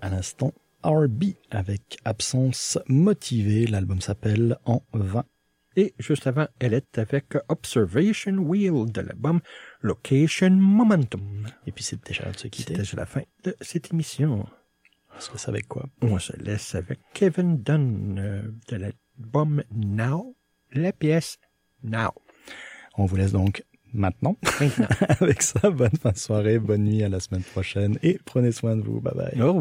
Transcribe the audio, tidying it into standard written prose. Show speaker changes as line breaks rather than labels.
À l'instant, R.B. avec Absence motivée. L'album s'appelle En vain.
Et juste avant, elle est avec Observation Wheel de l'album Location Momentum.
Et puis c'est déjà de se quitter.
C'est déjà la fin de cette émission.
On se laisse avec quoi?
On se laisse avec Kevin Dunn de l'album Now, la pièce Now.
On vous laisse donc maintenant. Avec ça, bonne fin de soirée, bonne nuit, à la semaine prochaine et prenez soin de vous. Bye bye.
Au revoir.